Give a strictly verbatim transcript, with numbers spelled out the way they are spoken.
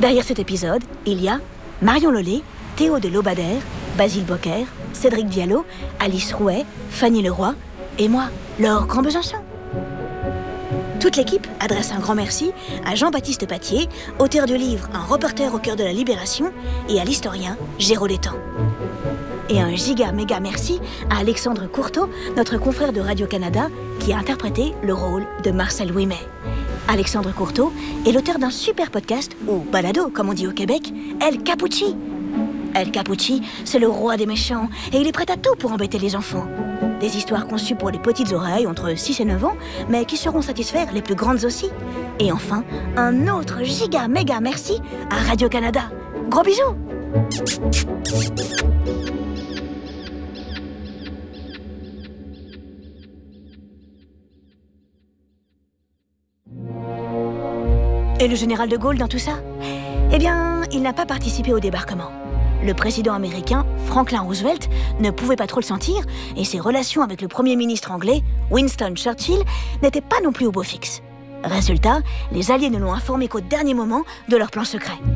Derrière cet épisode, il y a Marion Lollet, Théo de Lobadère, Basile Bocquer, Cédric Diallo, Alice Rouet, Fanny Leroy et moi, Laure Grand-Besançon. Toute l'équipe adresse un grand merci à Jean-Baptiste Patier, auteur du livre Un reporter au cœur de la Libération, et à l'historien Géraud Létang. Et un giga méga merci à Alexandre Courteau, notre confrère de Radio-Canada, qui a interprété le rôle de Marcel Ouimet. Alexandre Courteau est l'auteur d'un super podcast, ou balado, comme on dit au Québec, El Capucci. El Capucci, c'est le roi des méchants, et il est prêt à tout pour embêter les enfants. Des histoires conçues pour les petites oreilles entre six et neuf ans, mais qui sauront satisfaire les plus grandes aussi. Et enfin, un autre giga méga merci à Radio-Canada. Gros bisous! Et le général de Gaulle dans tout ça? Eh bien, il n'a pas participé au débarquement. Le président américain, Franklin Roosevelt, ne pouvait pas trop le sentir et ses relations avec le premier ministre anglais, Winston Churchill, n'étaient pas non plus au beau fixe. Résultat, les Alliés ne l'ont informé qu'au dernier moment de leur plan secret.